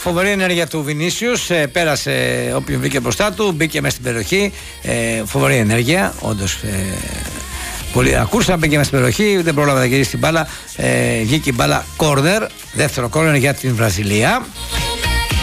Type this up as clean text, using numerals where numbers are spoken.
Φοβερή ενέργεια του Βινίσιους. Πέρασε όποιον βγήκε μπροστά του, μπήκε μέσα στην περιοχή. Φοβερή ενέργεια, όντως. Πολύ ακούσα, μπήκε μέσα στην περιοχή, δεν πρόλαβε να γυρίσει την μπάλα. Βγήκε η μπάλα corner. Δεύτερο corner για την Βραζιλία.